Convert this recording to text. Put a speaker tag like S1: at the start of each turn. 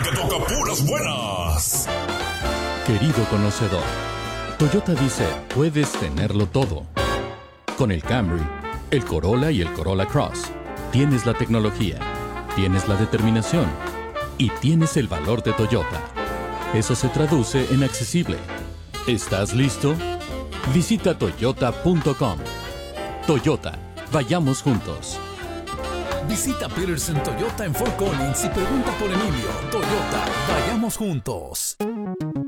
S1: que toca puras buenas.
S2: Querido conocedor, Toyota dice, puedes tenerlo todo. Con el Camry, el Corolla y el Corolla Cross, tienes la tecnología, tienes la determinación y tienes el valor de Toyota. Eso se traduce en accesible. ¿Estás listo? Visita toyota.com. Toyota, vayamos juntos.
S3: Visita Peterson Toyota en Fort Collins y pregunta por Emilio. Toyota, vayamos juntos.